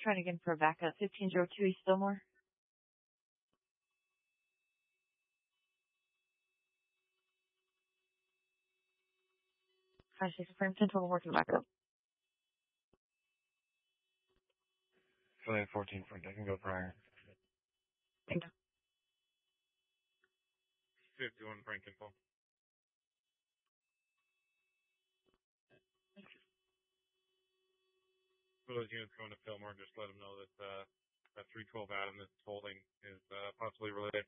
Trying again for backup. 1502 East Fillmore. 5-6 Frampton, total working backup. Affiliate 14 front, I can go prior. Thank you. 51 Frank info. For those units going to Fillmore, just let them know that that 312 Adam that's holding is possibly related.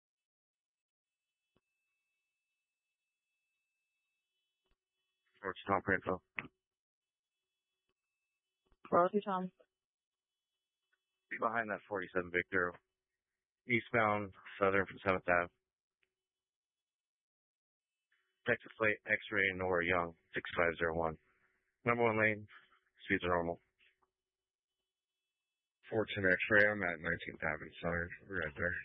What's Tom for info? 402 Tom. Be behind that 47 Victor. Eastbound, Southern from 7th Ave. Texas Late, X-Ray, Nora Young, 6501. Number 1 lane, speeds are normal. Fortune X-Ray, I'm at 19th Avenue Southern. We're right there.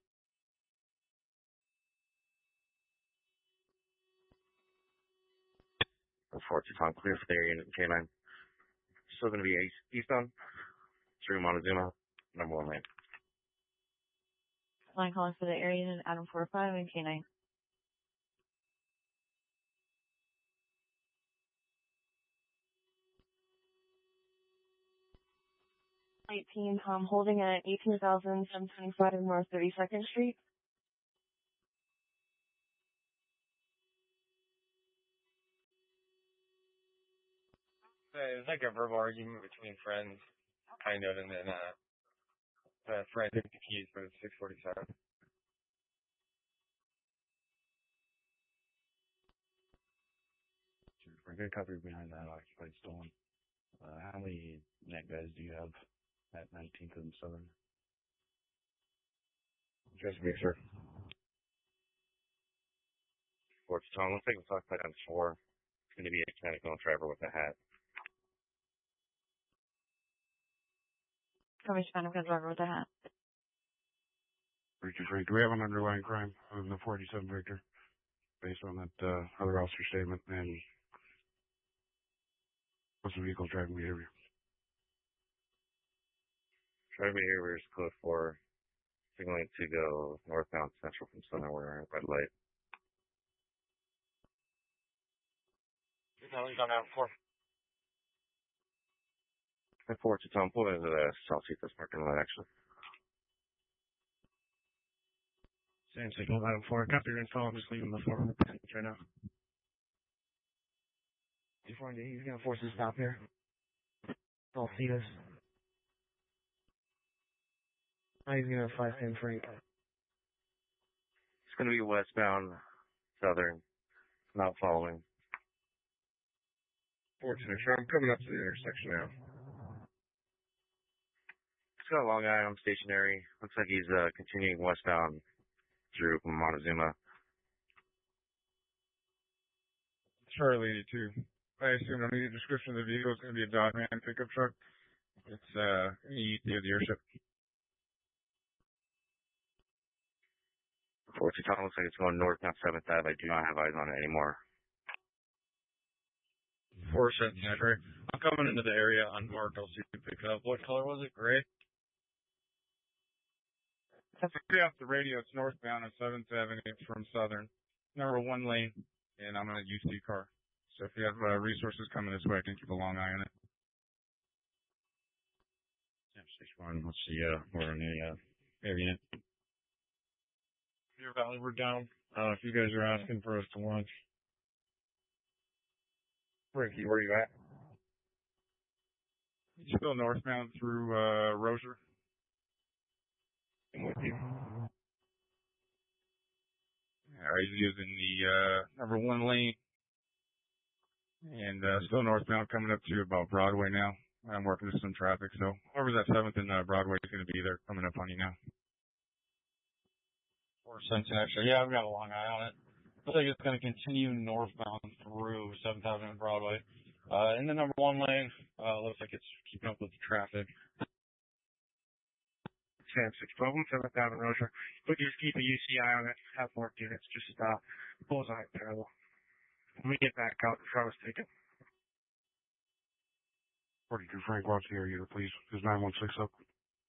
Fortune Tom, clear for the area unit K9. Still going to be eastbound through Montezuma, number 1 lane. Line calling for the area unit Adam 45 and K9. 18 Tom holding at 18,725 North 32nd Street. It's like a verbal argument between friends, kind of, and then the friend took the keys for the 647. We're good cover behind that occupied stolen. How many net guys do you have at 19th and Southern? Just me, sir. Fortune Tom, looks like we'll talk about on 4. It's going to be a mechanical driver with a hat. Coverage mechanical driver with a hat. Richard Frank, do we have an underlying crime of the 47 Victor based on that other officer statement, and what's the vehicle driving behavior? Driving behavior is code 4, signaling to go northbound central from Southern. We're at red light. No, he's on out 4. And Fortune Tom, pull into the Southeast parking lot, actually. Same signal, Adam 4. Copy your info. I'm just leaving the 4 right now. He's going to force us to stop here. I'll see this. Now he's going to 5-10 Frank. It's going to be westbound, Southern, not following. Fortune, sure, I'm coming up to the intersection now. It's got a long eye. I'm stationary. Looks like he's continuing westbound through Montezuma. Charlie 82. I assume I need a description of the vehicle. It's going to be a Dodge Ram pickup truck. It's an ET of the airship. Fortune Tom, looks like it's going north, not 7th Ave. I do not have eyes on it anymore. 4 cents, right? I'm coming into the area unmarked. I'll see if you pick it up. What color was it? Gray? Straight off the radio, it's northbound on 7th Avenue from Southern. Number 1 lane, and I'm in a UC car. So if you have resources coming this way, I can keep a long eye on it. 61, let's see, we're in the area. Deer Valley, we're down. If you guys are asking for us to launch. Ricky, where are you at? Still northbound through Rozier. I'm with you. He's using the number 1 lane. And still northbound coming up to about Broadway now. I'm working with some traffic, so whoever's at 7th and Broadway is going to be there coming up on you now. 4 cents actually. Yeah, I've got a long eye on it. Looks like it's going to continue northbound through 7th Avenue and Broadway. In the number 1 lane, looks like it's keeping up with the traffic. Sam 612, 7th Avenue, Rozier. But just keep a UCI on it. Have more units. Just bullseye parallel. Let me get back out before I was taken. 42 Frank, watch the area, please. Is 916 up?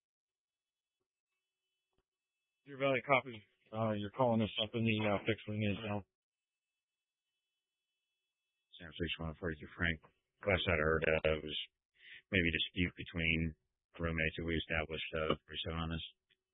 Deer Valley, copy. You're calling us up in the fixed wing is now. San Francisco 42 Frank. Last I heard, it was maybe a dispute between roommates that we established pretty soon on this.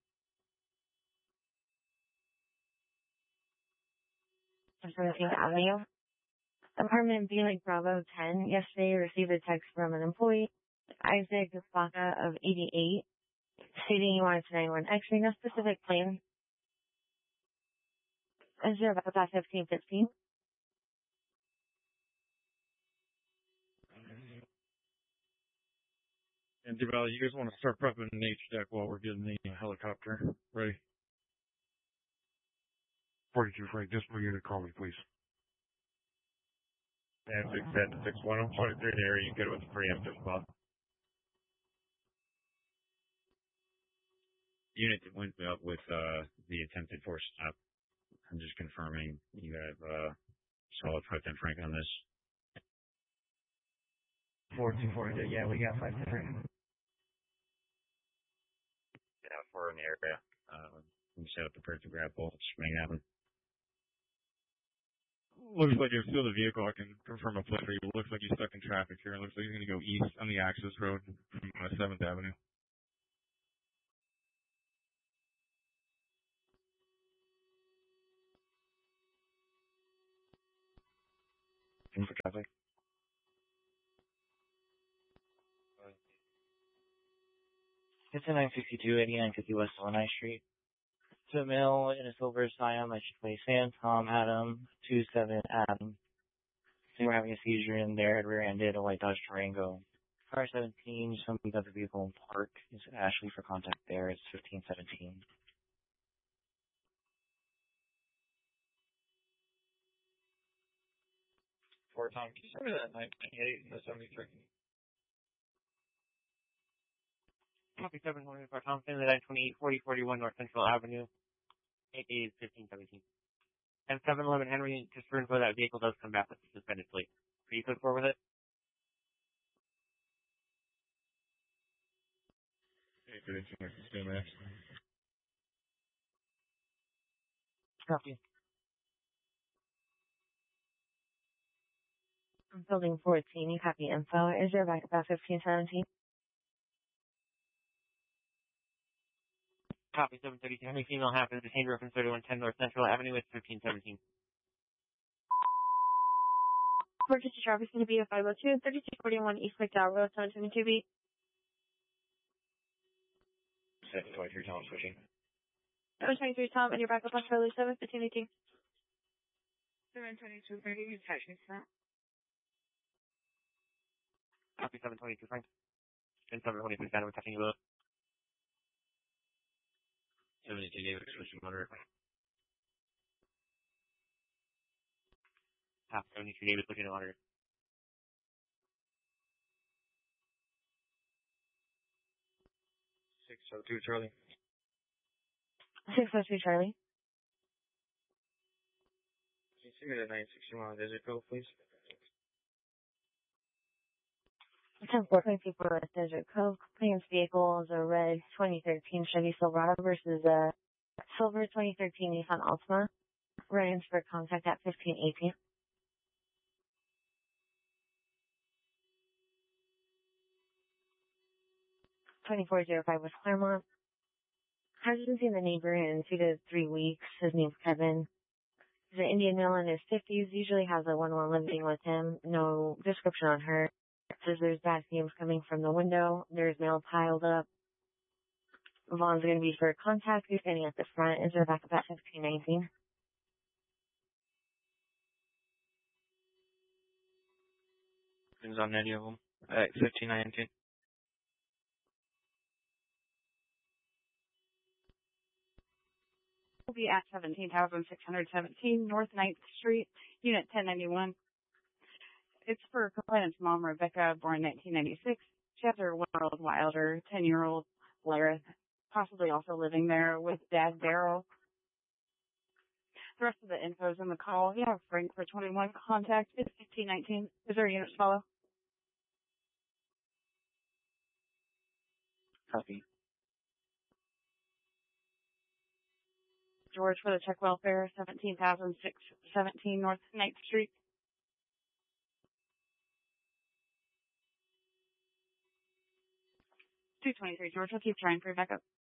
From 17th Avenue. Apartment B Lake Bravo 10 yesterday received a text from an employee, Isaac Baca of 88, stating he wanted to 91 X-ray, no specific plan. Is there about 1515? And Deer Valley, you guys want to start prepping an H-deck while we're getting the helicopter ready? 42 Frank, just per unit, call me, please. And 610, 43 area, you get it with the preemptive spot. Unit that went up with the attempted force stop. I'm just confirming you have solid 510 Frank on this. 4240, yeah, we got 5 different. Yeah, for an area. We set up the prepared to grab bullets. Make it happen. Looks like you're still the vehicle. I can confirm a plate for you. It looks like he's stuck in traffic here. It looks like he's going to go east on the access road from 7th Avenue. In for traffic. It's a 962, 8950 West Illinois Street. To a male in a silver Scion, I should play Sam, Tom, Adam, 27 Adam. They were having a seizure in there, had rear-ended a white Dodge Durango. Car 17, somebody got the vehicle in park. Is Ashley for contact there? It's 1517. For Tom, can you send me that 928 and the 73? Copy 720 for Tom, Finley, 928, 4041 North Central Avenue. It is 1517. And 711 Henry, just for info, that vehicle does come back with a suspended plate. Are you good for with it? Copy. Building 14, you copy info. Is there back about 1517? Copy 732. Henry female happens detained reference 3110 North Central Avenue. It's 1517. Emergency traffic is going to be a 502, 3241 East McDowell Road, 722B. 723 Tom switching. 723 Tom, and you're back up on Charlie 7, 1518. 722, 30, attachment front. Copy 722 Frank. And 723 Phantom attaching you up. 72 David switching motor. Half 72 David looking at monitor. 602 Charlie. 602 Charlie. Can you see me the 961 Desert Cove, please? 10-4 people at Desert Cove. Complaints vehicle is a red 2013 Chevy Silverado versus a silver 2013 Nissan Altima. Run-ins for contact at 1518. 2405 West Claremont. Hasn't seen the neighbor in 2 to 3 weeks. His name's Kevin. He's an Indian male in his 50s. Usually has a 1-1 living with him. No description on her. Says there's bad fumes coming from the window. There's mail piled up. Vaughn's going to be for contact. He's standing at the front. Is there back up at 1519? Things on any of them. At 1519. Will be at 17,617 North 9th Street, Unit 1091. It's for complainant's mom, Rebecca, born 1996. She has her 1-year-old Wilder, 10-year-old Lareth, possibly also living there with Dad Darrell. The rest of the info is in the call. You have Frank for 21. Contact is 1519. Is there a unit to follow? Copy. George for the check welfare, 17,617 North 9th Street. 223 George, I'll keep trying for your backup.